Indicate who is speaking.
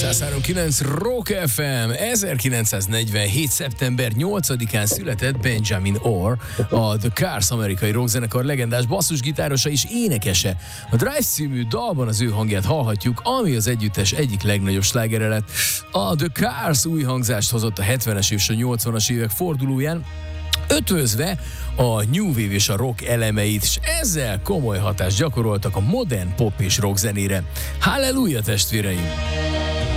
Speaker 1: 103.9 Rock FM. 1947. szeptember 8-án született Benjamin Orr, a The Cars amerikai rockzenekar legendás basszusgitárosa és énekese. A Drive című dalban az ő hangját hallhatjuk, ami az együttes egyik legnagyobb slágere lett. A The Cars új hangzást hozott a 70-es és a 80-as évek fordulóján, ötvözve a new wave és a rock elemeit, és ezzel komoly hatást gyakoroltak a modern pop és rock zenére. Halleluja, testvéreim!